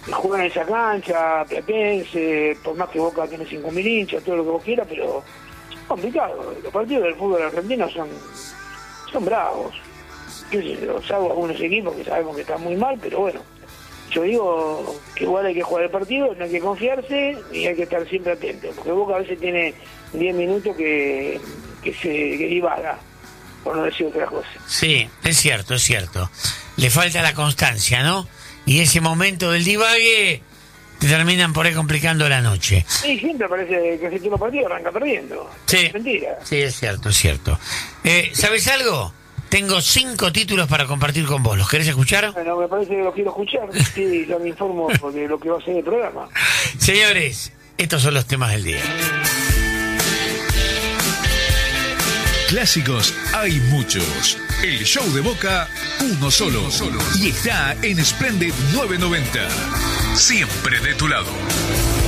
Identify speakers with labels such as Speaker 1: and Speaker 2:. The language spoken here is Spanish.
Speaker 1: juega en esa cancha, Platense, por más que Boca tiene 5.000 hinchas, todo lo que vos quieras, pero es complicado. Los partidos del fútbol argentino son bravos. Qué sé yo, salvo algunos equipos que sabemos que están muy mal, pero bueno, yo digo que igual hay que jugar el partido, no hay que confiarse y hay que estar siempre atento, porque Boca a veces tiene 10 minutos que divaga, por no decir otra cosa.
Speaker 2: Sí, es cierto. Le falta la constancia, ¿no? Y ese momento del divague te terminan por ahí complicando la noche.
Speaker 1: Sí, siempre parece que ese tipo de partido arranca perdiendo.
Speaker 2: Sí.
Speaker 1: Es mentira.
Speaker 2: Sí, es cierto. ¿Sabes algo? Tengo 5 títulos para compartir con vos. ¿Los querés escuchar?
Speaker 1: Bueno, me parece que los quiero escuchar. Sí, ya me informo de lo que va a ser el programa.
Speaker 2: Señores, estos son los temas del día.
Speaker 3: Clásicos hay muchos. El show de Boca, uno solo. Y está en Splendid 990. Siempre de tu lado.